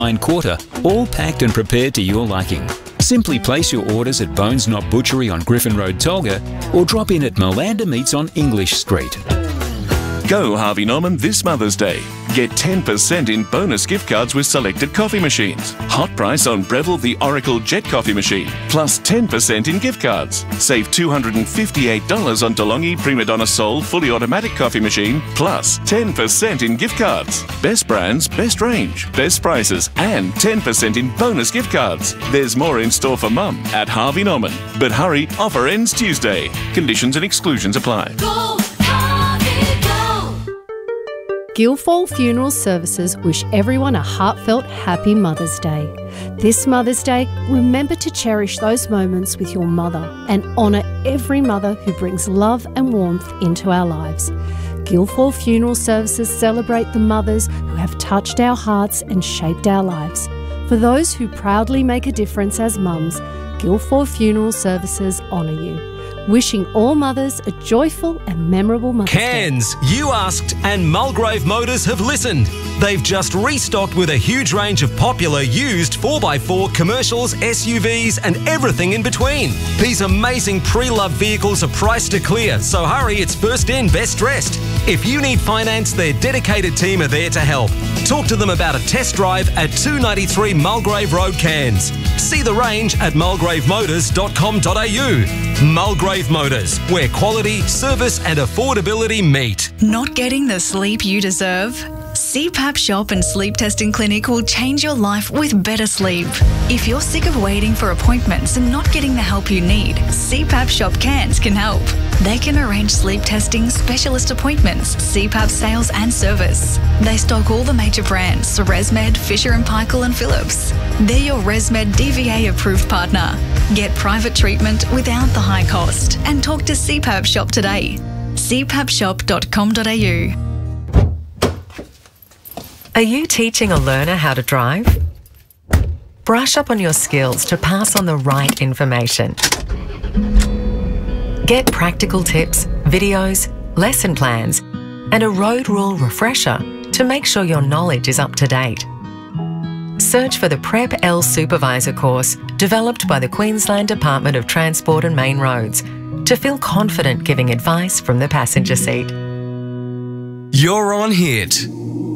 quarter, all packed and prepared to your liking. Simply place your orders at Bones Not Butchery on Griffin Road, Tolga, or drop in at Malanda Meats on English Street. Go Harvey Norman this Mother's Day. Get 10% in bonus gift cards with selected coffee machines. Hot price on Breville the Oracle Jet Coffee Machine, plus 10% in gift cards. Save $258 on DeLonghi Prima Donna Soul Fully Automatic Coffee Machine, plus 10% in gift cards. Best brands, best range, best prices, and 10% in bonus gift cards. There's more in store for Mum at Harvey Norman. But hurry, offer ends Tuesday. Conditions and exclusions apply. Guildford Funeral Services wish everyone a heartfelt Happy Mother's Day. This Mother's Day, remember to cherish those moments with your mother and honour every mother who brings love and warmth into our lives. Guildford Funeral Services celebrate the mothers who have touched our hearts and shaped our lives. For those who proudly make a difference as mums, Guildford Funeral Services honour you. Wishing all mothers a joyful and memorable Mother's Day. Cairns, you asked and Mulgrave Motors have listened. They've just restocked with a huge range of popular used 4x4 commercials, SUVs and everything in between. These amazing pre-loved vehicles are priced to clear, so hurry, it's first in, best dressed. If you need finance, their dedicated team are there to help. Talk to them about a test drive at 293 Mulgrave Road, Cairns. See the range at mulgravemotors.com.au. Mulgrave Motors, where quality, service and affordability meet. Not getting the sleep you deserve? CPAP Shop and Sleep Testing Clinic will change your life with better sleep. If you're sick of waiting for appointments and not getting the help you need, CPAP Shop Cairns can help. They can arrange sleep testing, specialist appointments, CPAP sales and service. They stock all the major brands, ResMed, Fisher & Paykel and Philips. They're your ResMed DVA approved partner. Get private treatment without the high cost and talk to CPAP Shop today. cpapshop.com.au. Are you teaching a learner how to drive? Brush up on your skills to pass on the right information. Get practical tips, videos, lesson plans, and a road rule refresher to make sure your knowledge is up to date. Search for the Prep L Supervisor course developed by the Queensland Department of Transport and Main Roads to feel confident giving advice from the passenger seat. You're on Hit.